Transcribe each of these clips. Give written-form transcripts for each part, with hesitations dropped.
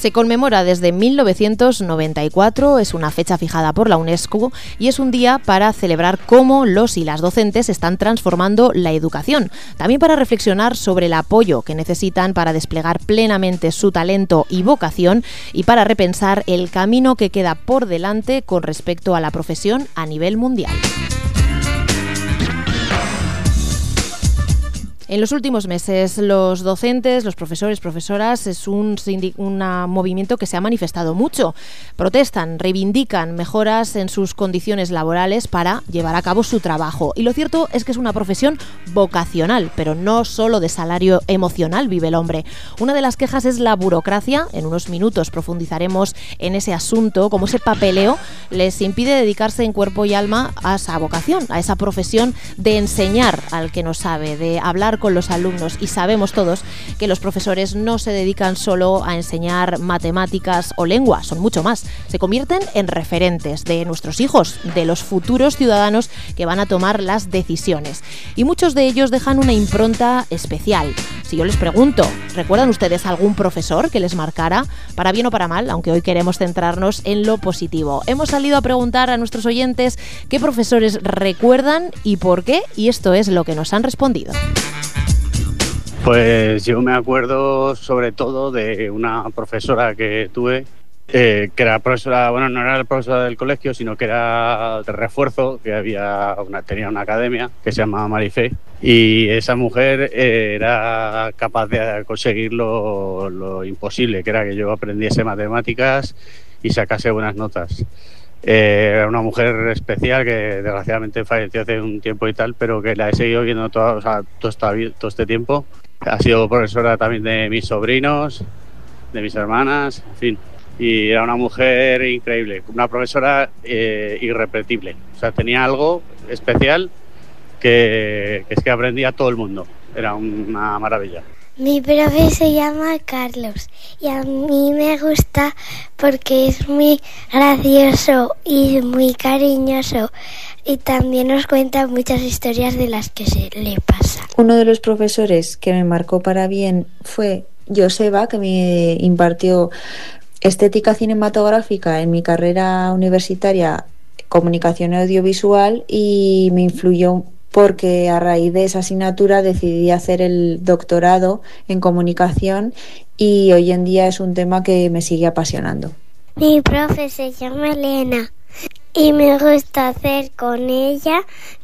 Se conmemora desde 1994, es una fecha fijada por la UNESCO y es un día para celebrar cómo los y las docentes están transformando la educación. También para reflexionar sobre el apoyo que necesitan para desplegar plenamente su talento y vocación y para repensar el camino que queda por delante con respecto a la profesión a nivel mundial. En los últimos meses, los docentes, los profesores, profesoras, es un movimiento que se ha manifestado mucho. Protestan, reivindican mejoras en sus condiciones laborales para llevar a cabo su trabajo. Y lo cierto es que es una profesión vocacional, pero no solo de salario emocional vive el hombre. Una de las quejas es la burocracia. En unos minutos profundizaremos en ese asunto, cómo ese papeleo les impide dedicarse en cuerpo y alma a esa vocación, a esa profesión de enseñar al que no sabe, de hablar con los alumnos, y sabemos todos que los profesores no se dedican solo a enseñar matemáticas o lengua, son mucho más. Se convierten en referentes de nuestros hijos, de los futuros ciudadanos que van a tomar las decisiones. Y muchos de ellos dejan una impronta especial. Si yo les pregunto, ¿recuerdan ustedes algún profesor que les marcara, para bien o para mal, aunque hoy queremos centrarnos en lo positivo? Hemos salido a preguntar a nuestros oyentes qué profesores recuerdan y por qué, y esto es lo que nos han respondido. Pues yo me acuerdo sobre todo de una profesora que tuve, que era profesora, bueno, no era la profesora del colegio, sino que era de refuerzo, que tenía una academia que se llamaba Marifé, y esa mujer era capaz de conseguir lo imposible, que era que yo aprendiese matemáticas y sacase buenas notas. Era una mujer especial que desgraciadamente falleció hace un tiempo y tal, pero que la he seguido viendo todo este tiempo. Ha sido profesora también de mis sobrinos, de mis hermanas, en fin. Y era una mujer increíble, una profesora irrepetible. O sea, tenía algo especial que es que aprendía a todo el mundo. Era una maravilla. Mi profe se llama Carlos y a mí me gusta porque es muy gracioso y muy cariñoso y también nos cuenta muchas historias de las que se le pasa. Uno de los profesores que me marcó para bien fue Joseba, que me impartió estética cinematográfica en mi carrera universitaria, comunicación audiovisual, y me influyó porque a raíz de esa asignatura decidí hacer el doctorado en comunicación y hoy en día es un tema que me sigue apasionando. Mi profe se llama Elena y me gusta hacer con ella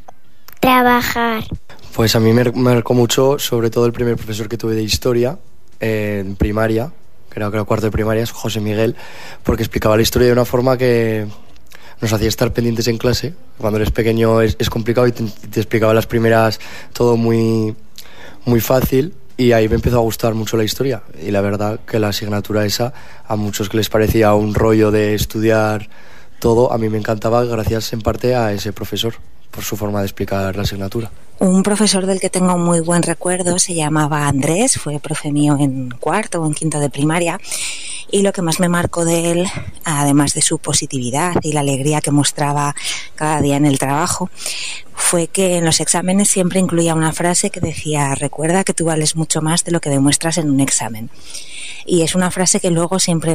trabajar. Pues a mí me marcó mucho, sobre todo el primer profesor que tuve de historia en primaria, creo que era cuarto de primaria, es José Miguel, porque explicaba la historia de una forma que nos hacía estar pendientes en clase. Cuando eres pequeño es complicado y te explicaba las primeras todo muy, muy fácil, y ahí me empezó a gustar mucho la historia. Y la verdad que la asignatura esa, a muchos que les parecía un rollo de estudiar todo, a mí me encantaba gracias en parte a ese profesor, por su forma de explicar la asignatura. Un profesor del que tengo muy buen recuerdo se llamaba Andrés, fue profe mío en cuarto o en quinto de primaria, y lo que más me marcó de él, además de su positividad y la alegría que mostraba cada día en el trabajo, fue que en los exámenes siempre incluía una frase que decía: recuerda que tú vales mucho más de lo que demuestras en un examen. Y es una frase que luego siempre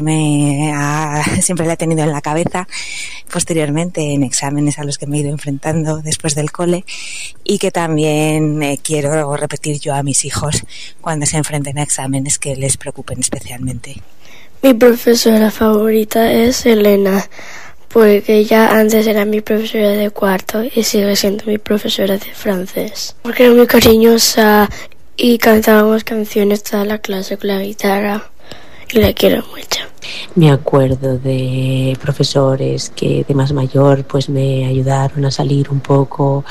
la he tenido en la cabeza posteriormente en exámenes a los que me he ido enfrentando después del cole, y que también quiero repetir yo a mis hijos cuando se enfrenten a exámenes que les preocupen especialmente. Mi profesora favorita es Elena, porque ella antes era mi profesora de cuarto y sigue siendo mi profesora de francés. Porque era muy cariñosa y cantábamos canciones toda la clase con la guitarra y la quiero mucho. Me acuerdo de profesores que de más mayor pues me ayudaron a salir un poco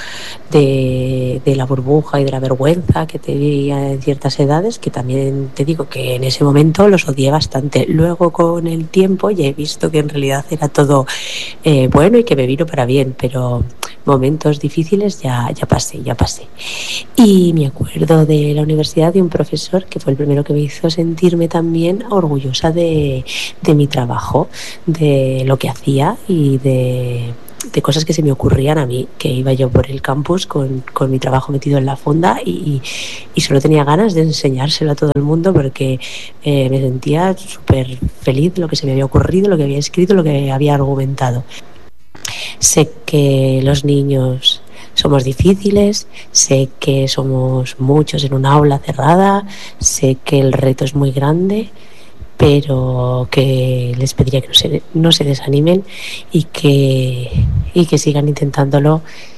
de la burbuja y de la vergüenza que tenía en ciertas edades, que también te digo que en ese momento los odié bastante. Luego con el tiempo ya he visto que en realidad era todo bueno y que me vino para bien, pero momentos difíciles ya pasé. Y me acuerdo de la universidad de un profesor que fue el primero que me hizo sentirme también orgullosa de mi trabajo, de lo que hacía y de cosas que se me ocurrían a mí, que iba yo por el campus con mi trabajo metido en la fonda y solo tenía ganas de enseñárselo a todo el mundo porque me sentía súper feliz de lo que se me había ocurrido, lo que había escrito, lo que había argumentado. Sé que los niños somos difíciles, sé que somos muchos en una aula cerrada, sé que el reto es muy grande, pero que les pediría que no se desanimen y que sigan intentándolo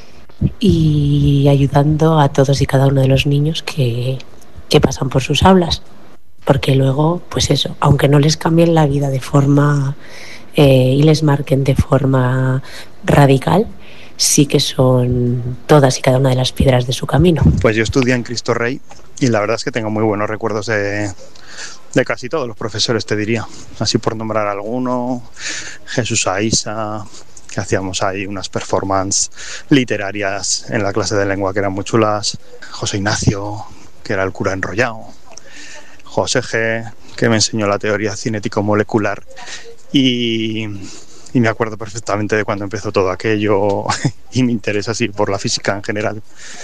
y ayudando a todos y cada uno de los niños que pasan por sus aulas, porque luego, pues eso, aunque no les cambien la vida de forma y les marquen de forma radical, sí que son todas y cada una de las piedras de su camino. Pues yo estudié en Cristo Rey y la verdad es que tengo muy buenos recuerdos de casi todos los profesores, te diría, así por nombrar alguno. Jesús Aisa, que hacíamos ahí unas performances literarias en la clase de lengua que eran muy chulas. José Ignacio, que era el cura enrollado. José G, que me enseñó la teoría cinético-molecular. Y me acuerdo perfectamente de cuando empezó todo aquello y me interesa así por la física en general.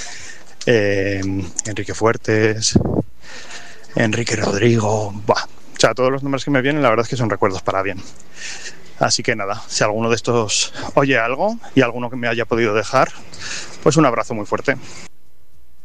Enrique Fuertes, Enrique Rodrigo, o sea, todos los nombres que me vienen la verdad es que son recuerdos para bien. Así que nada, si alguno de estos oye algo y alguno que me haya podido dejar, pues un abrazo muy fuerte.